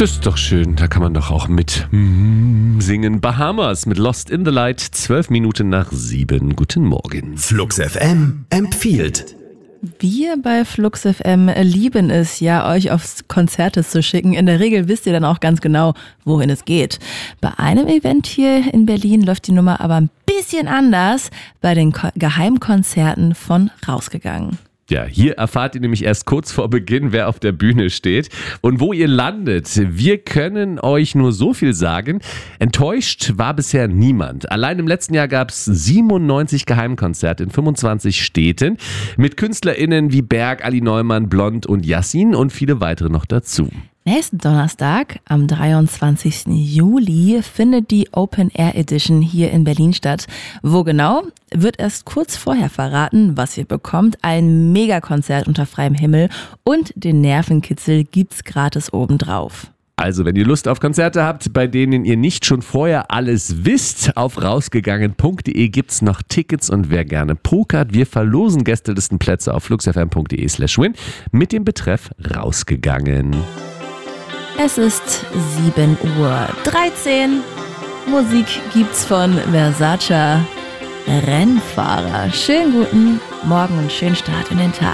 Das ist doch schön, da kann man doch auch mit singen. Bahamas mit Lost in the Light, 12 Minuten nach 7. Guten Morgen. Flux FM empfiehlt. Wir bei Flux FM lieben es ja, euch auf Konzerte zu schicken. In der Regel wisst ihr dann auch ganz genau, wohin es geht. Bei einem Event hier in Berlin läuft die Nummer aber ein bisschen anders, bei den Geheimkonzerten von Rausgegangen. Ja, hier erfahrt ihr nämlich erst kurz vor Beginn, wer auf der Bühne steht und wo ihr landet. Wir können euch nur so viel sagen. Enttäuscht war bisher niemand. Allein im letzten Jahr gab es 97 Geheimkonzerte in 25 Städten mit KünstlerInnen wie Berg, Ali Neumann, Blond und Yassin und viele weitere noch dazu. Nächsten Donnerstag, am 23. Juli, findet die Open Air Edition hier in Berlin statt. Wo genau, wird erst kurz vorher verraten, was ihr bekommt. Ein Megakonzert unter freiem Himmel und den Nervenkitzel gibt's gratis obendrauf. Also, wenn ihr Lust auf Konzerte habt, bei denen ihr nicht schon vorher alles wisst, auf rausgegangen.de gibt's noch Tickets und wer gerne pokert, wir verlosen Gästelistenplätze auf fluxfm.de/win mit dem Betreff Rausgegangen. Es ist 7:13 Uhr. Musik gibt's von Versace. Rennfahrer. Schönen guten Morgen und schönen Start in den Tag.